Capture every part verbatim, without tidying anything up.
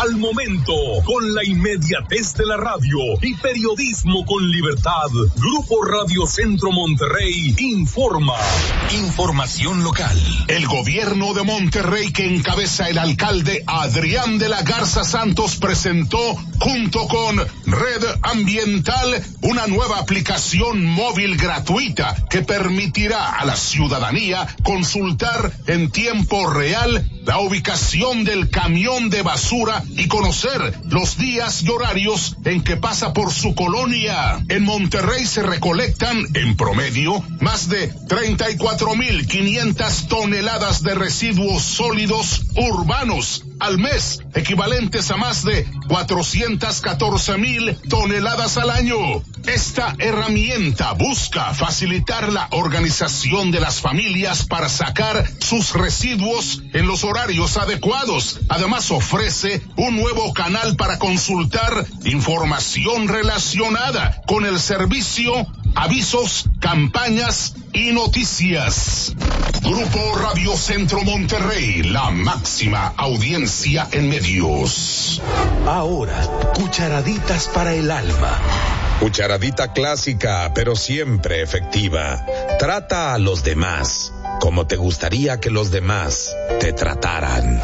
Al momento, con la inmediatez de la radio y periodismo con libertad, Grupo Radio Centro Monterrey informa. Información local. El gobierno de Monterrey, que encabeza el alcalde Adrián de la Garza Santos, presentó, junto con Red Ambiental, una nueva aplicación móvil gratuita que permitirá a la ciudadanía consultar en tiempo real la ubicación del camión de basura y conocer los días y horarios en que pasa por su colonia. En Monterrey se recolectan, en promedio, más de treinta y cuatro mil quinientas toneladas de residuos sólidos urbanos al mes, equivalentes a más de cuatrocientas catorce mil toneladas al año. Esta herramienta busca facilitar la organización de las familias para sacar sus residuos en los horarios adecuados. Además, ofrece un nuevo canal para consultar información relacionada con el servicio, avisos, campañas y noticias. Grupo Radio Centro Monterrey, la máxima audiencia en medios. Ahora, cucharaditas para el alma. Cucharadita clásica, pero siempre efectiva. Trata a los demás como te gustaría que los demás te trataran.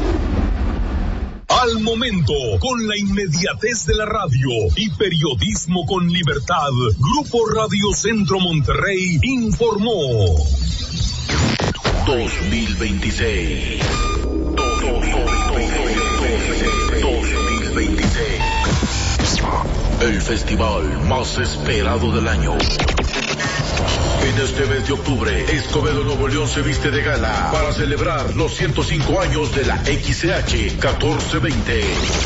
Al momento, con la inmediatez de la radio y periodismo con libertad, Grupo Radio Centro Monterrey informó. dos mil veintiséis. dos mil veintiséis. El festival más esperado del año. En este mes de octubre, Escobedo, Nuevo León se viste de gala para celebrar los ciento cinco años de la X C H catorce veinte.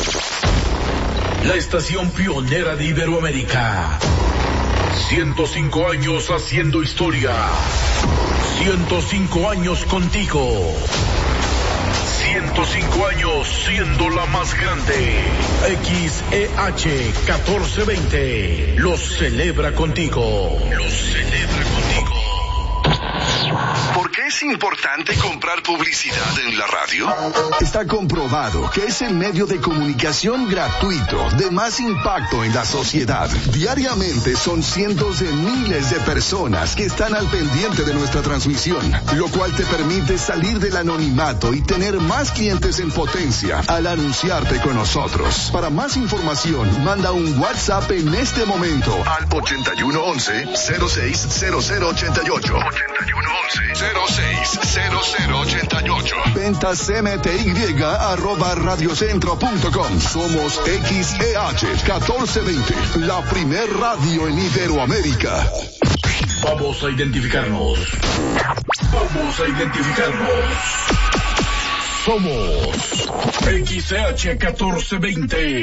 La estación pionera de Iberoamérica. ciento cinco años haciendo historia. ciento cinco años contigo. ciento cinco años siendo la más grande. X E H catorce veinte los celebra contigo. Los celebra contigo. ¿Por qué es importante comprar publicidad en la radio? Está comprobado que es el medio de comunicación gratuito de más impacto en la sociedad. Diariamente son cientos de miles de personas que están al pendiente de nuestra transmisión, lo cual te permite salir del anonimato y tener más clientes en potencia al anunciarte con nosotros. Para más información, manda un WhatsApp en este momento al ochenta y uno once cero seis cero cero ochenta y ocho. ochenta y uno once cero seis cero cero ochenta y ocho. Ventas M T Y arroba radiocentro punto com. Somos X E H catorce veinte, la primer radio en Iberoamérica. Vamos a identificarnos. Vamos a identificarnos. Somos X E H catorce veinte.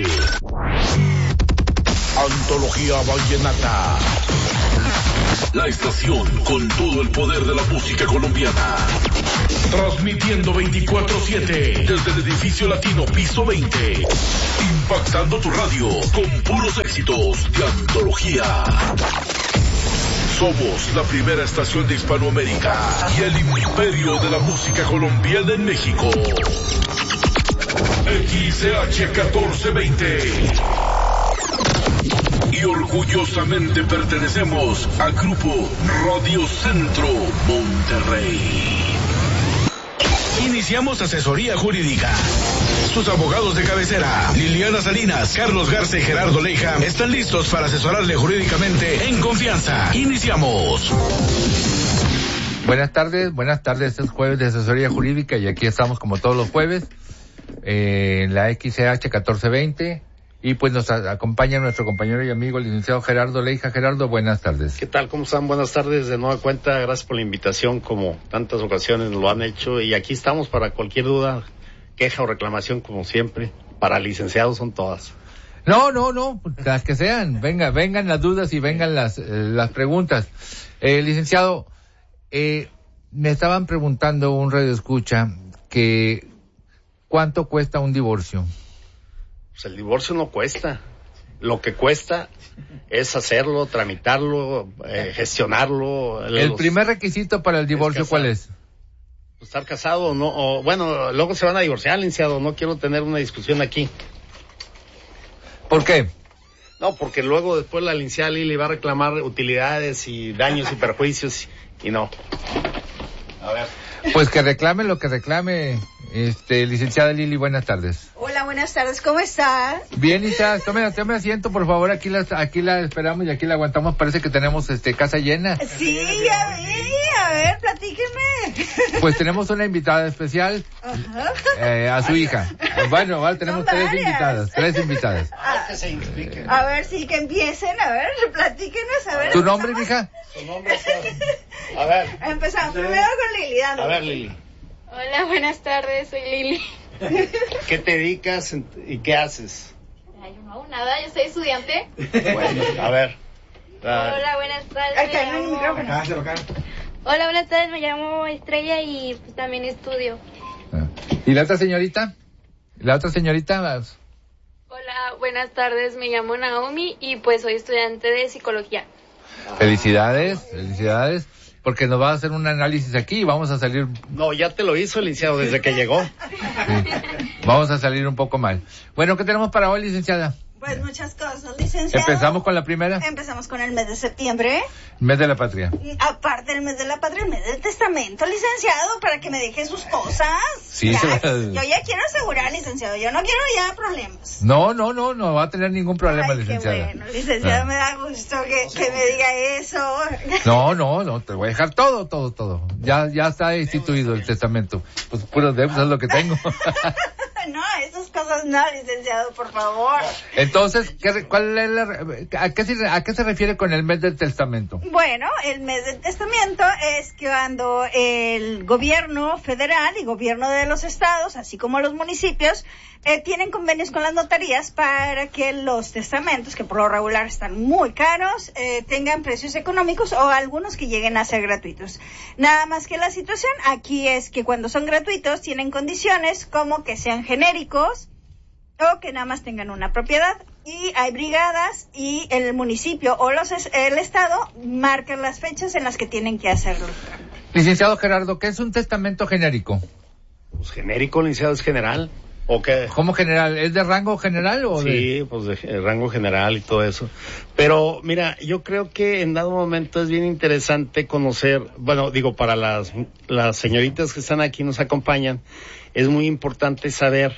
Antología Vallenata. La estación con todo el poder de la música colombiana. Transmitiendo veinticuatro siete desde el edificio latino piso veinte. Impactando tu radio con puros éxitos de antología. Somos la primera estación de Hispanoamérica y el imperio de la música colombiana en México. X E H catorce veinte. Y orgullosamente pertenecemos al Grupo Radio Centro Monterrey. Iniciamos asesoría jurídica. Sus abogados de cabecera, Liliana Salinas, Carlos Garza y Gerardo Leija, están listos para asesorarle jurídicamente en confianza. Iniciamos. Buenas tardes, buenas tardes. Este es jueves de asesoría jurídica y aquí estamos como todos los jueves eh, en la X C H catorce veinte. Y pues nos acompaña nuestro compañero y amigo, el licenciado Gerardo Leija. Gerardo, buenas tardes. ¿Qué tal? ¿Cómo están? Buenas tardes. De nueva cuenta, gracias por la invitación, como tantas ocasiones lo han hecho. Y aquí estamos para cualquier duda, queja o reclamación, como siempre. Para licenciados son todas. No, no, no, las que sean. Venga, vengan las dudas y vengan las, eh, las preguntas. Eh, licenciado, eh, me estaban preguntando un radioescucha que ¿cuánto cuesta un divorcio? Pues el divorcio no cuesta. Lo que cuesta es hacerlo, tramitarlo, eh, gestionarlo. El los... primer requisito para el divorcio, ¿cuál es? estar casado o no, o bueno, luego se van a divorciar, licenciado, no quiero tener una discusión aquí. ¿Por qué? No, porque luego después la licenciada Lili va a reclamar utilidades y daños y perjuicios y no. A ver. Pues que reclame lo que reclame, este, licenciada Lili, buenas tardes. Hola, buenas tardes, ¿cómo está? Bien, Isa, tome, tome asiento, por favor, aquí la, aquí la esperamos y aquí la aguantamos, parece que tenemos, este, casa llena. Sí, ya vi, a ver, platíquenme. Pues tenemos una invitada especial, Ajá. eh, a su hija. Bueno, vale, tenemos Son tres varias. invitadas, tres invitadas. A, que se expliquen. a ver, sí, que empiecen, a ver, platíquenos, a ver. ¿Tu nombre, empezamos. mija? Su nombre es... A ver. Empezamos primero con Lili, dale. A ver, Lili. Hola, buenas tardes, soy Lili. ¿Qué te dedicas y qué haces? Ay, yo no hago nada, yo soy estudiante. Bueno, a ver. Ah, Hola, buenas tardes. Ay, me cállame el llamo- micrófono. Hola, buenas tardes, me llamo Estrella y pues, también estudio. ¿Y la otra señorita? ¿La otra señorita? Hola, buenas tardes, me llamo Naomi y pues soy estudiante de psicología. Felicidades, felicidades, porque nos va a hacer un análisis aquí y vamos a salir, No, ya te lo hizo, licenciado, desde que llegó. sí, vamos a salir un poco mal. Bueno, ¿qué tenemos para hoy, licenciada? Pues muchas cosas, licenciado. Empezamos con la primera, Empezamos con el mes de septiembre. mes de la patria. Aparte del mes de la patria, el mes del testamento, licenciado, para que me deje sus cosas. Sí, Ya, se va- yo ya quiero asegurar, licenciado, yo no quiero ya problemas. No, no, no, no va a tener ningún problema, Ay, licenciada. qué bueno, licenciado, Ah. me da gusto que, que me diga eso. No, no, no, te voy a dejar todo, todo, todo. Ya, ya está instituido el testamento. Pues puros deudas es lo que tengo. No, esas cosas no, licenciado, por favor. Entonces, ¿qué, re- cuál es la, a, qué se, ¿a qué se refiere con el mes del testamento? Bueno, el mes del testamento es cuando el gobierno federal y gobierno de los estados, así como los municipios, eh, tienen convenios con las notarías para que los testamentos, que por lo regular están muy caros, eh, tengan precios económicos o algunos que lleguen a ser gratuitos. Nada más que la situación aquí es que cuando son gratuitos tienen condiciones como que sean genéricos o que nada más tengan una propiedad. Y hay brigadas y el municipio o los es- el estado marcan las fechas en las que tienen que hacerlo. Licenciado Gerardo, ¿qué es un testamento genérico? Pues genérico, licenciado, es general. ¿O qué? ¿Cómo general? ¿Es de rango general o de...? Sí, pues de eh, rango general y todo eso. Pero mira, yo creo que en dado momento es bien interesante conocer, bueno, digo, para las, las señoritas que están aquí nos acompañan, es muy importante saber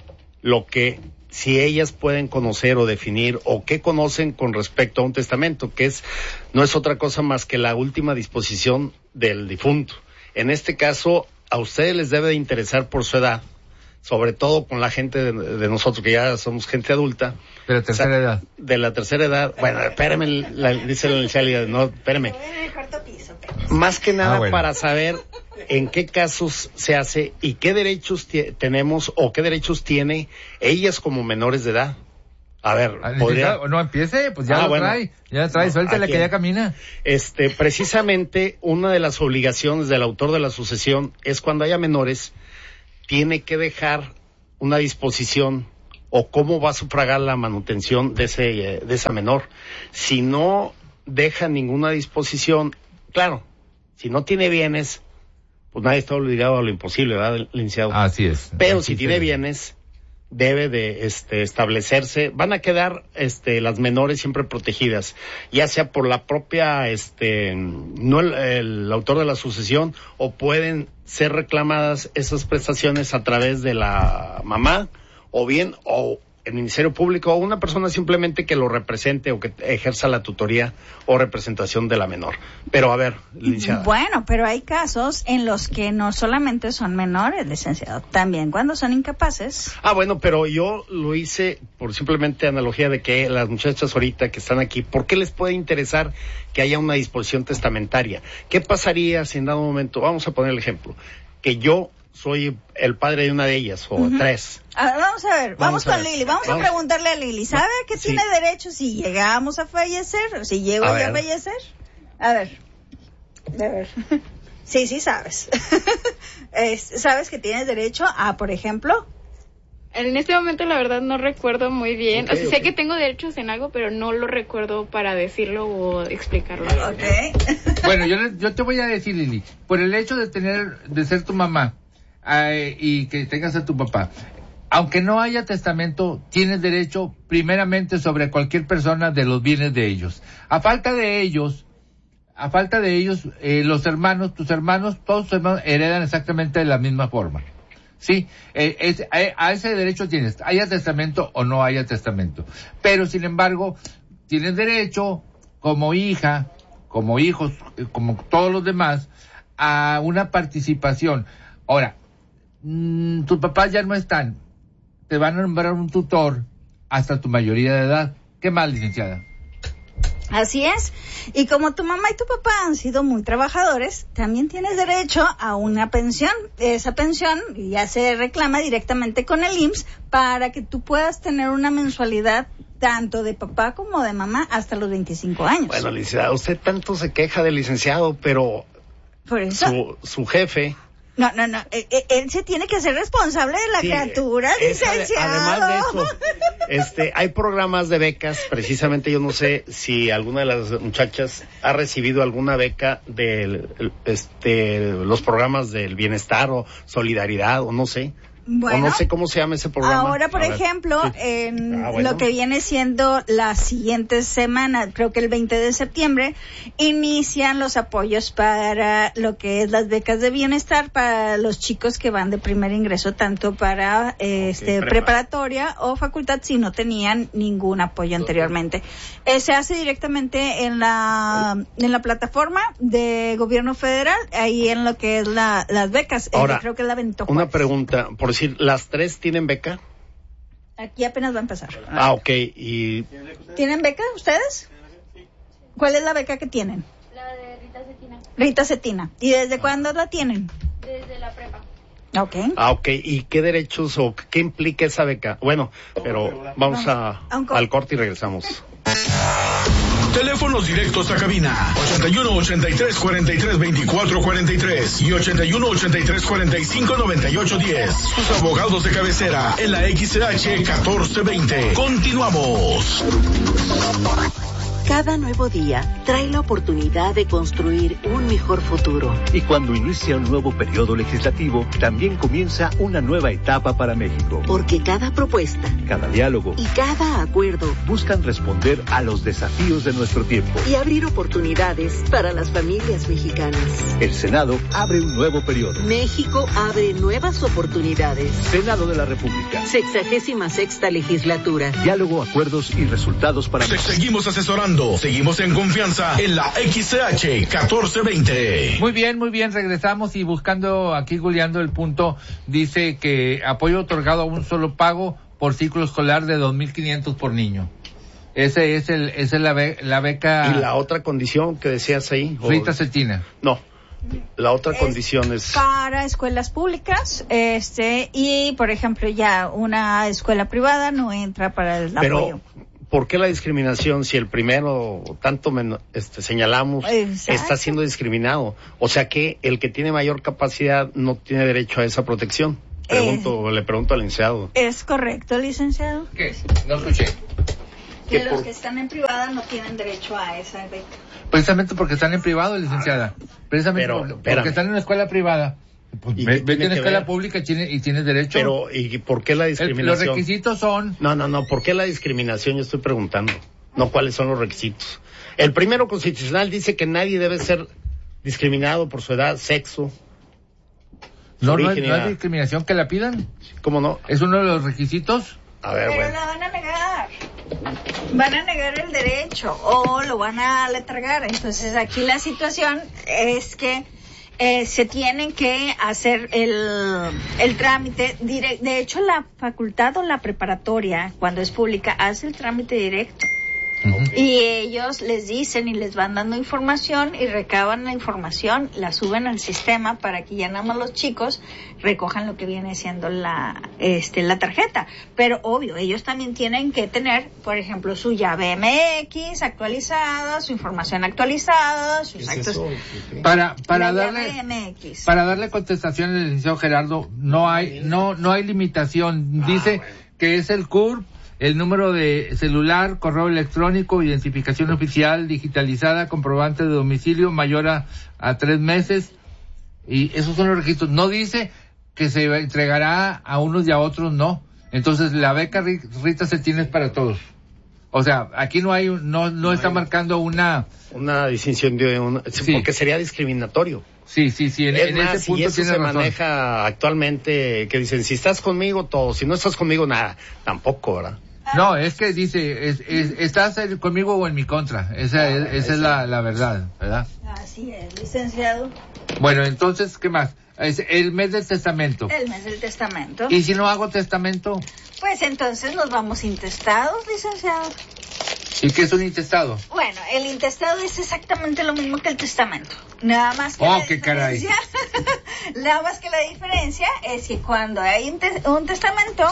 lo que, si ellas pueden conocer o definir o qué conocen con respecto a un testamento, que es, no es otra cosa más que la última disposición del difunto. En este caso, a ustedes les debe de interesar por su edad, sobre todo con la gente de, de nosotros que ya somos gente adulta. De la tercera O sea, edad. De la tercera edad. Bueno, espérame, la, dice la licenciada, no, espérame. Estoy en el cuarto piso, pero... Más que nada Ah, bueno. para saber en qué casos se hace y qué derechos tie- tenemos o qué derechos tiene ellas como menores de edad. A ver, Ah, podría... licenciado, no empiece, pues ya Ah, lo bueno. trae, ya trae, No, suéltele ¿a que quién? ya camina. Este, precisamente una de las obligaciones del autor de la sucesión es cuando haya menores, tiene que dejar una disposición o cómo va a sufragar la manutención de ese eh, de esa menor. Si no deja ninguna disposición, claro, si no tiene bienes, pues nadie está obligado a lo imposible, ¿verdad, licenciado? Así es. Pero Así si tiene se- bienes, debe de este establecerse, van a quedar este las menores siempre protegidas, ya sea por la propia este no el, el autor de la sucesión, o pueden ser reclamadas esas prestaciones a través de la mamá, o bien o el Ministerio Público, o una persona simplemente que lo represente o que ejerza la tutoría o representación de la menor. Pero a ver, licenciada. Bueno, pero hay casos en los que no solamente son menores, licenciado, también cuando son incapaces. Ah, bueno, pero yo lo hice por simplemente analogía de que las muchachas ahorita que están aquí, ¿por qué les puede interesar que haya una disposición testamentaria? ¿Qué pasaría si en dado momento, vamos a poner el ejemplo, que yo soy el padre de una de ellas, o Ujú. tres? A ver, vamos a ver, vamos, Vamos a con ver. Lili, vamos, Vamos. a preguntarle a Lili, ¿sabe que Sí. tiene derecho si llegamos a fallecer? ¿O si llego A yo a ver. fallecer? A ver, a ver. Sí, sí sabes. Es- ¿Sabes que tienes derecho a, por ejemplo, En este momento la verdad no recuerdo muy bien. Okay, o sea, okay. sé que tengo derechos en algo, pero no lo recuerdo para decirlo o explicarlo. Okay. Bueno, yo, yo te voy a decir, Lili, por el hecho de tener, de ser tu mamá eh, y que tengas a tu papá, aunque no haya testamento, tienes derecho primeramente sobre cualquier persona de los bienes de ellos. A falta de ellos, a falta de ellos, eh, los hermanos, tus hermanos, todos tus hermanos heredan exactamente de la misma forma. Sí, eh, es, a, a ese derecho tienes, haya testamento o no haya testamento. Pero, sin embargo, tienes derecho, como hija, como hijos, como todos los demás, a una participación. Ahora, mmm, tus papás ya no están, te van a nombrar un tutor hasta tu mayoría de edad. ¿Qué más, licenciada? Así es. Y como tu mamá y tu papá han sido muy trabajadores, también tienes derecho a una pensión. Esa pensión ya se reclama directamente con el I M S S para que tú puedas tener una mensualidad tanto de papá como de mamá hasta los veinticinco años. Bueno, licenciada, usted tanto se queja del licenciado, pero Por eso. Su, su jefe... No, no, no, él, él se tiene que ser responsable de la Sí, criatura, es, licenciado. Además de eso, este, hay programas de becas, precisamente yo no sé si alguna de las muchachas ha recibido alguna beca de este, los programas del bienestar o solidaridad o no sé. Bueno, o no sé cómo se llama ese programa. Ahora, por A ver, ejemplo, sí. en Ah, bueno. lo que viene siendo la siguiente semana, creo que el veinte de septiembre, inician los apoyos para lo que es las becas de bienestar para los chicos que van de primer ingreso, tanto para eh, este prepa. preparatoria o facultad si no tenían ningún apoyo anteriormente. Eh, se hace directamente en la en la plataforma de gobierno federal, ahí en lo que es la, las becas. Ahora, eh, creo que es la Benito una Juárez. pregunta, por decir, ¿las tres tienen beca? Aquí apenas va a empezar. Ah, ok, y... ¿Tienen beca ustedes? ¿Cuál es la beca que tienen? La de Rita Cetina, Rita Cetina. ¿Y desde cuándo la tienen? desde la prepa. Ok. Ah, ok, ¿y qué derechos o qué implica esa beca? Bueno, pero vamos a, a un corte. al corte y regresamos. Teléfonos directos a cabina ochenta y uno, ochenta y tres, cuarenta y tres, veinticuatro, cuarenta y tres y ochenta y uno, ochenta y tres, cuarenta y cinco, noventa y ocho, diez. Sus abogados de cabecera en la X C H catorce veinte. Continuamos. Cada nuevo día trae la oportunidad de construir un mejor futuro. Y cuando inicia un nuevo periodo legislativo, también comienza una nueva etapa para México. Porque cada propuesta, Cada diálogo y cada acuerdo buscan responder a los desafíos de nuestro tiempo. y abrir oportunidades para las familias mexicanas. El Senado abre un nuevo periodo. México abre nuevas oportunidades. Senado de la República. Sexagésima sexta legislatura. Diálogo, acuerdos y resultados para Te México. seguimos asesorando. Seguimos en confianza en la X C H catorce veinte. Muy bien, muy bien, regresamos y buscando aquí, googleando el punto, dice que apoyo otorgado a un solo pago por ciclo escolar de dos mil quinientos por niño. Ese es el, esa es la, be, la beca. ¿Y la otra condición que decías ahí? O- Rita Cetina. No, la otra Es condición es... Para escuelas públicas, este, y por ejemplo ya una escuela privada no entra para el Pero, apoyo. ¿por qué la discriminación si el primero, tanto men- este, señalamos, Exacto. está siendo discriminado? O sea que el que tiene mayor capacidad no tiene derecho a esa protección. Pregunto, le pregunto al licenciado. Es correcto, licenciado. ¿Qué? No escuché. Que Que los por- que están en privada no tienen derecho a esa beca. Precisamente porque están en privado, licenciada. Precisamente Pero, porque, espérame. porque están en una escuela privada. Pues, ¿Y ve- qué vete tiene a una que escuela ver? pública y tiene- y tienes derecho. Pero, ¿y por qué la El- los discriminación? requisitos son... No, no, no, ¿por qué la discriminación? Yo estoy preguntando. No, ¿cuáles son los requisitos? El primero constitucional dice que nadie debe ser discriminado por su edad, sexo. su No, no, origen es, y no es edad. discriminación que la pidan. ¿Cómo no? Es uno de los requisitos. A ver, Pero bueno. la van a negar. Van a negar el derecho o lo van a letargar. Entonces aquí la situación es que eh, se tienen que hacer el, el trámite directo. De hecho, la facultad o la preparatoria, cuando es pública, hace el trámite directo. Ok. Y ellos les dicen y les van dando información y recaban la información, la suben al sistema para que ya nada más los chicos recojan lo que viene siendo la este la tarjeta. Pero obvio, ellos también tienen que tener, por ejemplo, su llave M X actualizada, su información actualizada, sus actos. Para para darle para darle contestación al licenciado Gerardo, no hay no no hay limitación. Dice ah, bueno. que es el C U R P, el número de celular, correo electrónico, identificación oficial digitalizada, comprobante de domicilio mayor a, a tres meses, y esos son los requisitos. No dice que se entregará a unos y a otros, no. Entonces la beca Rita Cetina es para todos. O sea, aquí no hay, no, no, no está hay marcando una... Una distinción de una, sí. porque sería discriminatorio. Sí, sí, sí, en, en más, ese punto y eso tiene se razón. maneja actualmente, que dicen, si estás conmigo, todo, si no estás conmigo, nada, tampoco, ¿verdad? No, es que dice, es, es, estás conmigo o en mi contra, esa, ah, es, esa es la, la verdad, ¿verdad? Así es, licenciado. Bueno, entonces, ¿qué más? Es el mes del testamento. El mes del testamento. ¿Y si no hago testamento? Pues entonces nos vamos intestados, licenciado. ¿Y qué es un intestado? Bueno, el intestado es exactamente lo mismo que el testamento. Nada más que oh, la qué diferencia, caray. Nada más que la diferencia es que cuando hay un, te- un testamento,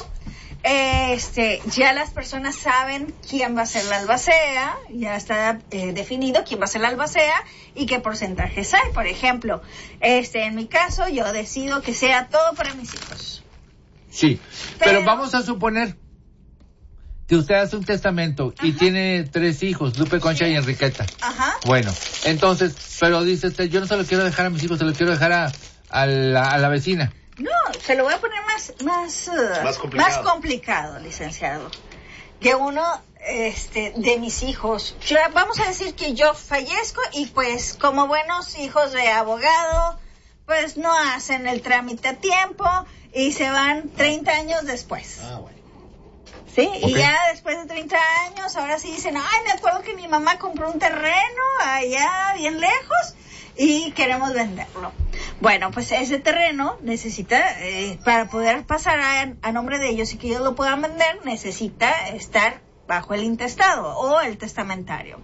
este, ya las personas saben quién va a ser la albacea, ya está eh, definido quién va a ser la albacea y qué porcentajes hay. Por ejemplo, este, en mi caso, yo decido que sea todo para mis hijos. Sí, pero, pero vamos a suponer que usted hace un testamento Ajá. y tiene tres hijos, Lupe, Concha sí. y Enriqueta. Ajá. Bueno, entonces, pero dice usted, yo no se lo quiero dejar a mis hijos, se lo quiero dejar a, a, la, a la vecina. No, se lo voy a poner más, más, uh, más complicado. más complicado, licenciado. Que uno, este, de mis hijos, yo, vamos a decir que yo fallezco y pues como buenos hijos de abogado, pues no hacen el trámite a tiempo y se van treinta años después. Ah, bueno. Sí, okay. Y ya después de treinta años, ahora sí dicen, ay, me acuerdo que mi mamá compró un terreno allá bien lejos y queremos venderlo. Bueno, pues ese terreno necesita, eh, para poder pasar a, a nombre de ellos y que ellos lo puedan vender, necesita estar bajo el intestado o el testamentario.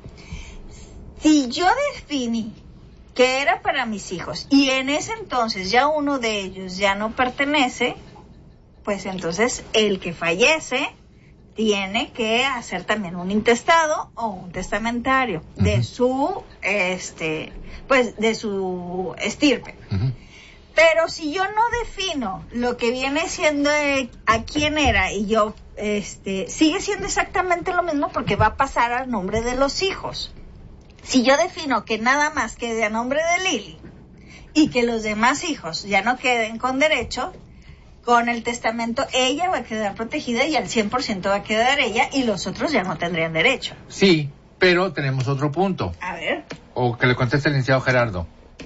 Si yo definí que era para mis hijos y en ese entonces ya uno de ellos ya no pertenece, pues entonces el que fallece tiene que hacer también un intestado o un testamentario uh-huh. de su, este, pues de su estirpe. Uh-huh. Pero si yo no defino lo que viene siendo eh, a quién era y yo, este, sigue siendo exactamente lo mismo porque va a pasar al nombre de los hijos. Si yo defino que nada más quede a nombre de Lili y que los demás hijos ya no queden con derecho, con el testamento ella va a quedar protegida y al cien por ciento va a quedar ella y los otros ya no tendrían derecho. Sí, pero tenemos otro punto. A ver. O que le conteste el licenciado Gerardo.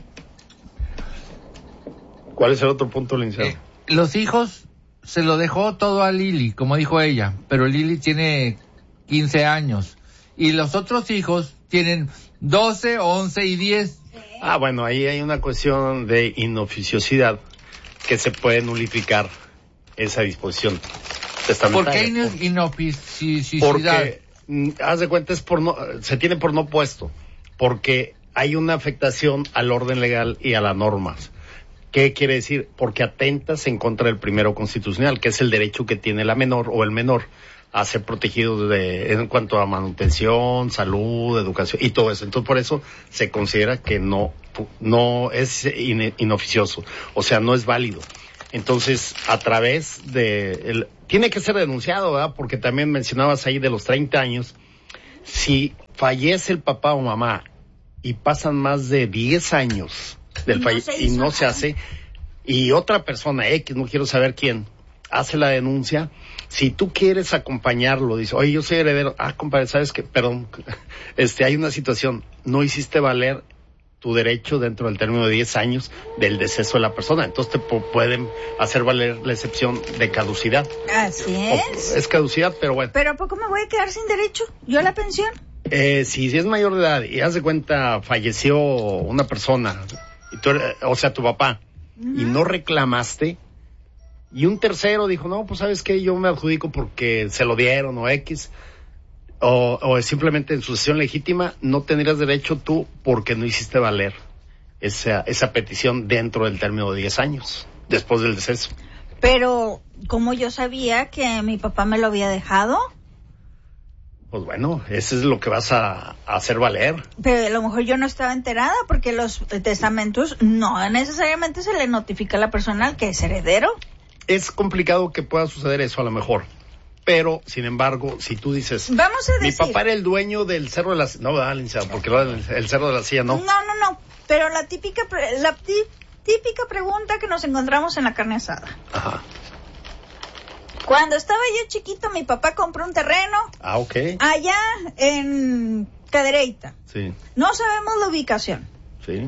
¿Cuál es el otro punto, licenciado? Eh, los hijos se lo dejó todo a Lili, como dijo ella, pero Lili tiene quince años y los otros hijos tienen doce, once y diez. Sí. Ah, bueno, ahí hay una cuestión de inoficiosidad que se puede nulificar esa disposición testamentaria. ¿Por qué in- inoficiosidad? Porque, mm, haz de cuenta, es por no, se tiene por no puesto, porque hay una afectación al orden legal y a las normas. ¿Qué quiere decir? Porque atentas en contra del primero constitucional, que es el derecho que tiene la menor o el menor a ser protegidos de, en cuanto a manutención, salud, educación y todo eso. Entonces, por eso se considera que no, no es in, inoficioso, o sea, no es válido. Entonces, a través de, el, tiene que ser denunciado, ¿verdad? Porque también mencionabas ahí de los treinta años, si fallece el papá o mamá y pasan más de diez años del no falle- y no se hace, y otra persona X, no quiero saber quién, hace la denuncia. Si tú quieres acompañarlo, dice, oye, yo soy heredero, ah, compadre, ¿sabes qué? Perdón, este, hay una situación, no hiciste valer tu derecho dentro del término de diez años del deceso de la persona, entonces te po- pueden hacer valer la excepción de caducidad. Así es. O, es caducidad, pero bueno. ¿Pero a poco me voy a quedar sin derecho? ¿Yo a la pensión? Eh, si, si es mayor de edad y haz de cuenta, falleció una persona, y tú, o sea, tu papá, uh-huh. y no reclamaste, y un tercero dijo, no, pues sabes qué, yo me adjudico porque se lo dieron o X, o, o simplemente en sucesión legítima, no tendrías derecho tú porque no hiciste valer esa, esa petición dentro del término de diez años, después del deceso. Pero, ¿cómo yo sabía que mi papá me lo había dejado? Pues bueno, eso es lo que vas a, a hacer valer. Pero a lo mejor yo no estaba enterada porque los testamentos no necesariamente se le notifica a la persona al que es heredero. Es complicado que pueda suceder eso a lo mejor. Pero, sin embargo, si tú dices... Vamos a decir... Mi papá era el dueño del Cerro de la Silla. No, ¿verdad, licenciado? Porque el, el Cerro de la Silla no. No, no, no. Pero la típica, la tí, típica pregunta que nos encontramos en la carne asada. Ajá. Cuando estaba yo chiquito, mi papá compró un terreno. Ah, ok. Allá en Cadereyta. Sí. No sabemos la ubicación. Sí.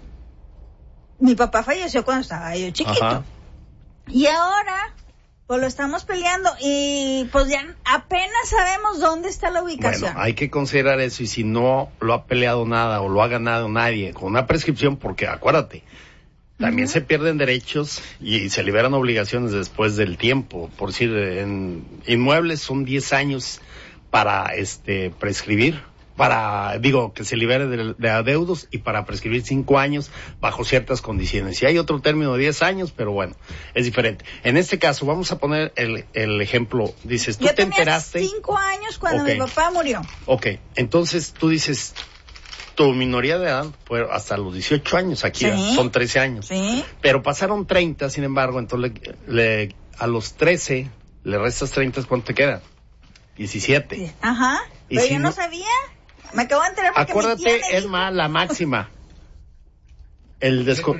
Mi papá falleció cuando estaba yo chiquito. Ajá. Y ahora, pues lo estamos peleando y pues ya apenas sabemos dónde está la ubicación. Bueno, hay que considerar eso y si no lo ha peleado nada o lo ha ganado nadie con una prescripción, porque acuérdate, también uh-huh. se pierden derechos y se liberan obligaciones después del tiempo. Por decir, en inmuebles son diez años para este prescribir, para, digo, que se libere de, de adeudos y para prescribir cinco años bajo ciertas condiciones. Y hay otro término de diez años, pero bueno, es diferente. En este caso, vamos a poner el, el ejemplo. Dices, tú Yo te tenía enteraste. cinco años cuando okay. mi papá murió. Ok, entonces tú dices, tu minoría de edad fue hasta los dieciocho años, aquí sí. son trece años. Sí. Pero pasaron treinta, sin embargo, entonces le, le, a los trece, le restas treinta, ¿cuánto te queda? diecisiete. Sí. Ajá, y pero si yo no sabía. Me acabo de enterar porque acuérdate, mi tía es más, la máxima. El desco...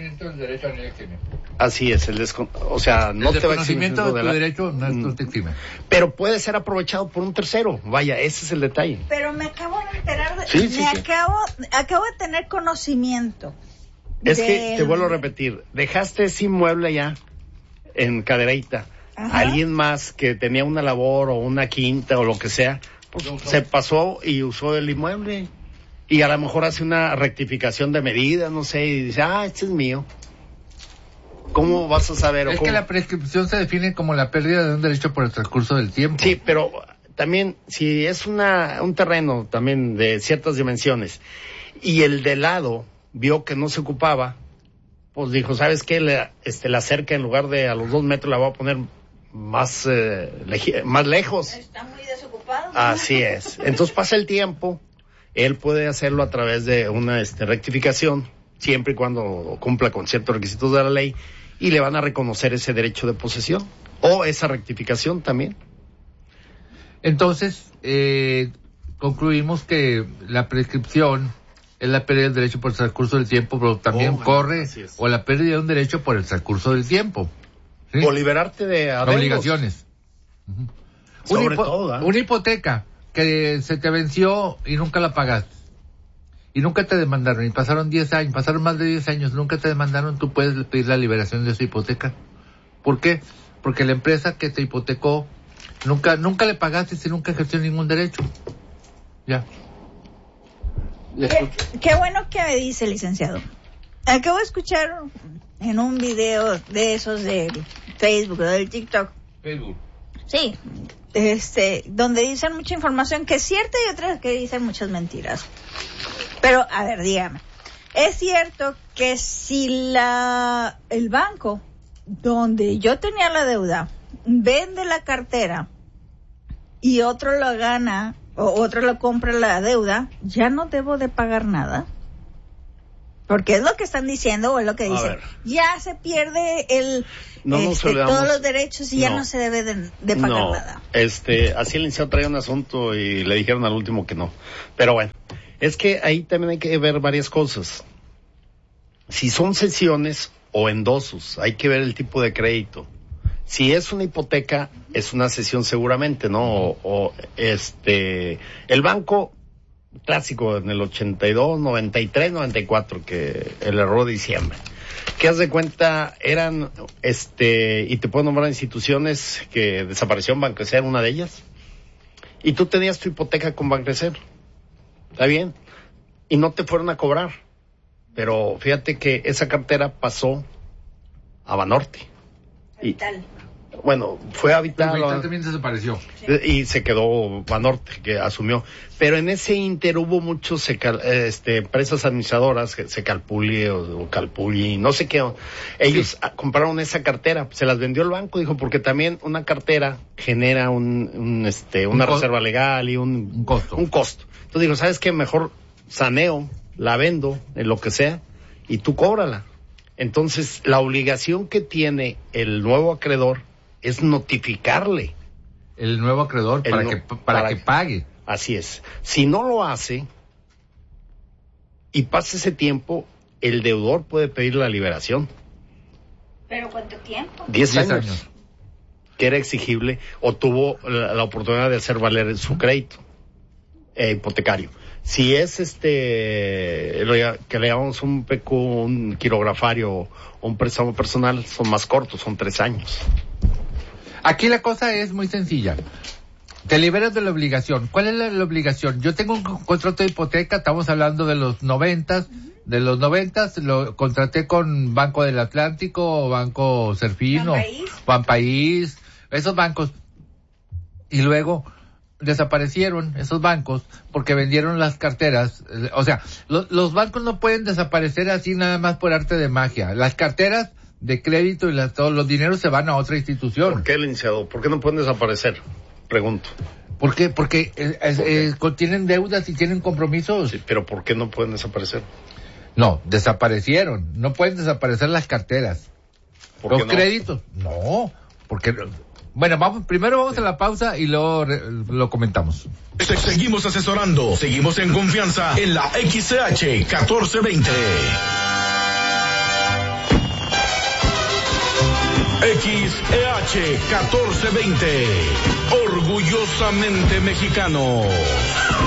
Así es, el descon... O sea, no el te va a eximir desconocimiento de tu de la... derecho no, no te exime. Pero puede ser aprovechado por un tercero. Vaya, ese es el detalle. Pero me acabo de enterar, de... Sí, me sí, sí. acabo, acabo de tener conocimiento. Es de... que, te vuelvo a repetir, dejaste ese inmueble ya en Cadereyta. Ajá. Alguien más que tenía una labor o una quinta o lo que sea, pues no, no. se pasó y usó el inmueble. Y a lo mejor hace una rectificación de medida, no sé, y dice, ah, este es mío. ¿Cómo vas a saber? Es o cómo? Que la prescripción se define como la pérdida de un derecho por el transcurso del tiempo. Sí, pero también, si es una un terreno también de ciertas dimensiones, y el de lado vio que no se ocupaba, pues dijo, ¿sabes qué? Le, este, la cerca, en lugar de a los dos metros, la voy a poner más, eh, leji- más lejos. Está muy desocupado. Así es. Entonces pasa el tiempo, él puede hacerlo a través de una este, rectificación, siempre y cuando cumpla con ciertos requisitos de la ley, y le van a reconocer ese derecho de posesión, o esa rectificación también. Entonces, eh, concluimos que la prescripción es la pérdida del derecho por el transcurso del tiempo, pero también oh, corre, o la pérdida de un derecho por el transcurso del tiempo. ¿Sí? O liberarte de adeudos. Obligaciones. Uh-huh. Sobre una, hipo- todo, ¿eh? una hipoteca que se te venció y nunca la pagaste. Y nunca te demandaron, y pasaron diez años, pasaron más de diez años, nunca te demandaron, tú puedes pedir la liberación de esa hipoteca. ¿Por qué? Porque la empresa que te hipotecó, nunca, nunca le pagaste y nunca ejerció ningún derecho. Ya. Qué, qué bueno que me dice, licenciado. Acabo de escuchar en un video de esos de Facebook o del TikTok. Facebook. Sí, este, donde dicen mucha información que es cierta y otras que dicen muchas mentiras. Pero, a ver, dígame, ¿es cierto que si la el banco donde yo tenía la deuda vende la cartera y otro lo gana o otro lo compra la deuda, ya no debo de pagar nada? Porque es lo que están diciendo o es lo que dicen. Ya se pierde el no este, todos los derechos y no. ya no se debe de, de pagar no, nada. Este, así el licenciado traía un asunto y le dijeron al último que no. Pero bueno, es que ahí también hay que ver varias cosas. Si son cesiones o endosos, hay que ver el tipo de crédito. Si es una hipoteca, es una cesión seguramente, ¿no? O, o este, el banco clásico en el ochenta y dos, noventa y tres, noventa y cuatro, que el error de diciembre. Que haz de cuenta, eran, este, y te puedo nombrar instituciones que desaparecieron, Banreser, una de ellas. Y tú tenías tu hipoteca con Banreser. ¿Está bien? Y no te fueron a cobrar. Pero fíjate que esa cartera pasó a Banorte. Y, Bueno, fue a Vital. Vital también desapareció. Y se quedó Banorte, que asumió. Pero en ese inter hubo muchos secal, este, empresas administradoras, Secalpuli o, o Calpuli, no sé qué. Ellos sí. compraron esa cartera, se las vendió el banco, dijo, porque también una cartera genera un, un este, una un reserva legal y un, un costo. Un costo. Entonces digo, ¿sabes qué? Mejor saneo, la vendo, en lo que sea, y tú cóbrala. Entonces, la obligación que tiene el nuevo acreedor es notificarle. El nuevo acreedor para, no, que, para, para que pague. Así es. Si no lo hace y pasa ese tiempo, el deudor puede pedir la liberación. ¿Pero cuánto tiempo? Diez años. años. Que era exigible o tuvo la, la oportunidad de hacer valer su crédito eh, hipotecario. Si es este, que le llamamos un P Q, un quirografario o un préstamo personal, son más cortos, son tres años. Aquí la cosa es muy sencilla. Te liberas de la obligación. ¿Cuál es la, la obligación? Yo tengo un contrato de hipoteca, estamos hablando de los noventas, de los noventas, lo contraté con Banco del Atlántico, Banco Serfino, Banpaís, esos bancos. Y luego desaparecieron esos bancos porque vendieron las carteras. O sea, lo, los bancos no pueden desaparecer así nada más por arte de magia. Las carteras de crédito y las, todos los dineros se van a otra institución. ¿Por qué, licenciado? ¿Por qué no pueden desaparecer? Pregunto. ¿Por qué? Porque eh, ¿Por qué? Eh, tienen deudas y tienen compromisos. Sí, pero ¿por qué no pueden desaparecer? No, desaparecieron. No pueden desaparecer las carteras. ¿Por los qué no? créditos. No, porque... Bueno, vamos, primero vamos a la pausa y luego re, lo comentamos. Seguimos asesorando, seguimos en confianza en la X C H catorce veinte. X E H catorce veinte, orgullosamente mexicano.